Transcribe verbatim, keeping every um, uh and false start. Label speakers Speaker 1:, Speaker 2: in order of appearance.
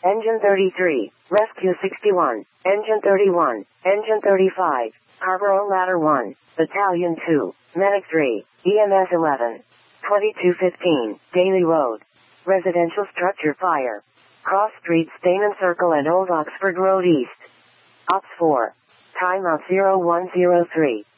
Speaker 1: Engine thirty-three, Rescue sixty-one, Engine thirty-one, Engine thirty-five, Harbor Ladder one, Battalion two, Medic three, E M S eleven. twenty-two fifteen, Daily Road. Residential structure fire. Cross Street, Stayman Circle and Old Oxford Road East. Ops four. Timeout zero one zero three.